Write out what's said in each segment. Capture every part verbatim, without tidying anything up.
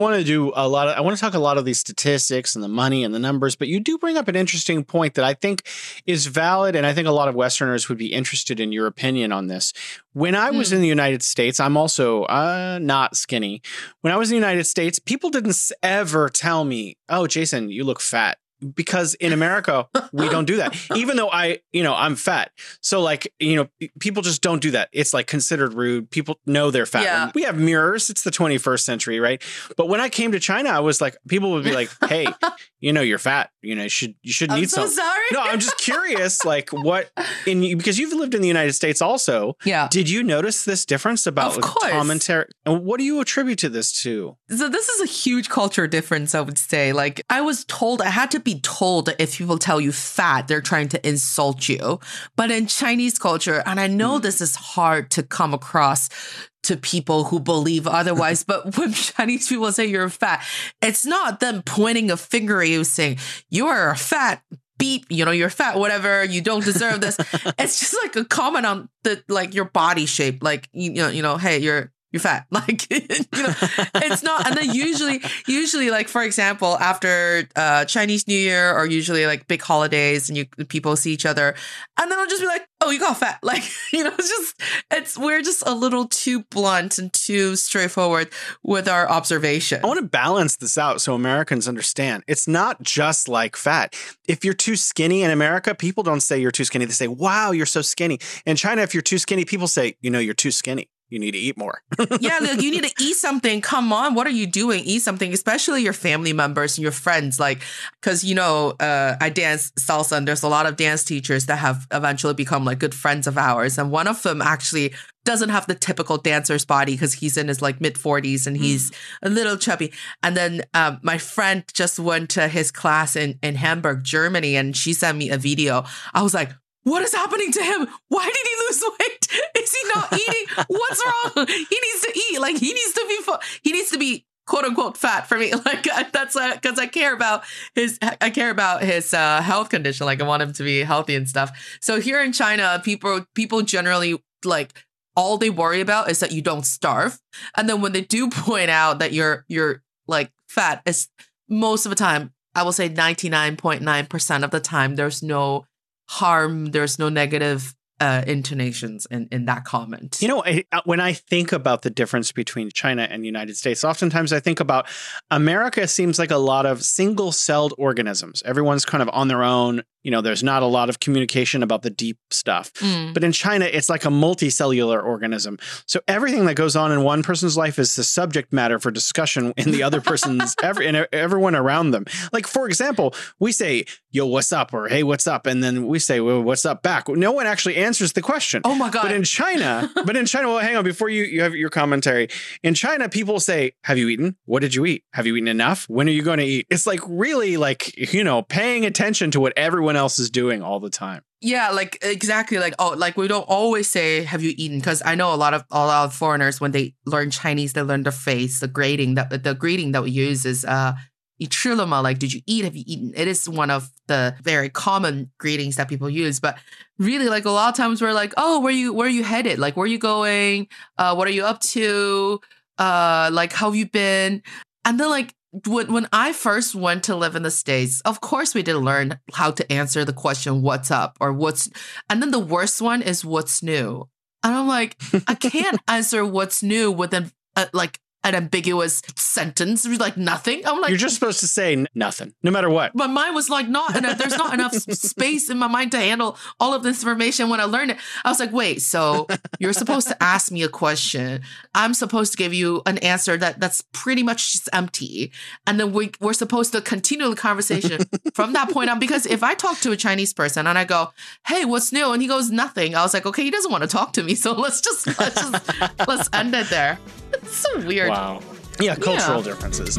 want to do a lot of, I want to talk a lot of these statistics and the money and the numbers, but you do bring up an interesting point that I think is valid. And I think a lot of Westerners would be interested in your opinion on this. When I was Hmm. in the United States, I'm also uh, not skinny. When I was in the United States, people didn't s- ever tell me, oh, Jason, you look fat. Because in America, we don't do that, even though I, you know, I'm fat. So like, you know, p- people just don't do that. It's like considered rude. People know they're fat. Yeah. We have mirrors. It's the twenty-first century, right? But when I came to China, I was like, people would be like, hey, you know, you're fat. You know, you should, you should I'm eat so something. sorry. No, I'm just curious, like what, in because you've lived in the United States also. Yeah. Did you notice this difference about Of course. commentary? And what do you attribute to this to? So this is a huge culture difference, I would say. Like I was told, I had to be told that if people tell you fat, they're trying to insult you. But in Chinese culture, and I know Mm. this is hard to come across to people who believe otherwise, but when Chinese people say you're fat, it's not them pointing a finger at you saying, you are a fat beep, you know, you're fat, whatever, you don't deserve this. It's just like a comment on the, like your body shape. Like, you know, you know, hey, you're, you're fat. Like, you know, it's not. And then usually, usually like, for example, after uh, Chinese New Year or usually like big holidays and you people see each other and then I'll just be like, oh, you got fat. Like, you know, it's just, it's, we're just a little too blunt and too straightforward with our observation. I want to balance this out so Americans understand. It's not just like fat. If you're too skinny in America, people don't say you're too skinny. They say, wow, you're so skinny. In China, if you're too skinny, people say, you know, you're too skinny. You need to eat more. Yeah, like you need to eat something. Come on, what are you doing? Eat something, especially your family members and your friends. Like, because, you know, uh, I dance salsa and there's a lot of dance teachers that have eventually become like good friends of ours. And one of them actually doesn't have the typical dancer's body because he's in his like mid forties and he's a little chubby. And then um, my friend just went to his class in, in Hamburg, Germany, and she sent me a video. I was like, what is happening to him? Why did he lose weight? Is he not eating? What's wrong? He needs to eat. Like he needs to be, fu- he needs to be quote unquote fat for me. Like I- that's because I care about his, I care about his uh, health condition. Like I want him to be healthy and stuff. So here in China, people, people generally like all they worry about is that you don't starve. And then when they do point out that you're, you're like fat, it's most of the time, I will say ninety-nine point nine percent of the time, there's no harm, there's no negative uh, intonations in, in that comment. You know, I, when I think about the difference between China and the United States, oftentimes I think about America seems like a lot of single-celled organisms. Everyone's kind of on their own. You know, there's not a lot of communication about the deep stuff. Mm. But in China, it's like a multicellular organism. So everything that goes on in one person's life is the subject matter for discussion in the other person's, every, and everyone around them. Like, for example, we say, yo, what's up? Or, hey, what's up? And then we say, well, what's up back? No one actually answers the question. Oh my God. But in China, but in China, well, hang on, before you, you have your commentary. In China, people say, have you eaten? What did you eat? Have you eaten enough? When are you going to eat? It's like really like, you know, paying attention to what everyone else is doing all the time. Yeah, like exactly. Like, oh, like we don't always say, have you eaten? Because I know a lot of a lot of foreigners, when they learn Chinese, they learn the phrase, the greeting that the greeting that we use is uh "你吃了吗?" Like, did you eat? Have you eaten? It is one of the very common greetings that people use. But really, like a lot of times we're like, oh, where you where are you headed? Like, where are you going? Uh, what are you up to? Uh, like, how have you been? And then like when when I first went to live in the States, of course we did learn how to answer the question, what's up or what's, and then the worst one is what's new. And I'm like, I can't answer what's new within uh, like an ambiguous sentence, like nothing. I'm like, You're just supposed to say n- nothing, no matter what. my mind was like, not enough. There's not enough space in my mind to handle all of this information. When I learned it, I was like, wait, so you're supposed to ask me a question. I'm supposed to give you an answer that that's pretty much just empty. And then we, we're supposed to continue the conversation from that point on. Because if I talk to a Chinese person and I go, hey, what's new? And he goes, nothing. I was like, okay, he doesn't want to talk to me. So let's just, let's just, let's end it there. It's so weird. Wow. Yeah, cultural Yeah. differences.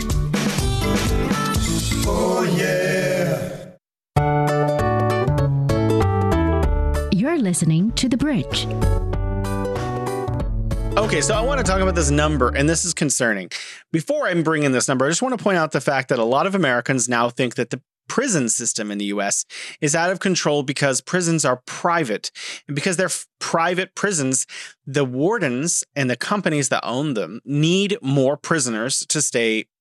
Oh, yeah. You're listening to The Bridge. Okay, so I want to talk about this number, and this is concerning. Before I bring in this number, I just want to point out the fact that a lot of Americans now think that the prison system in the U S is out of control because prisons are private. And because they're f- private prisons, the wardens and the companies that own them need more prisoners to stay